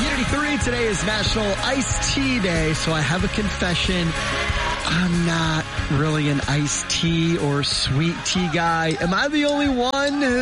B83, today is National Iced Tea Day, so I have a confession. I'm not really an iced tea or sweet tea guy. Am I the only one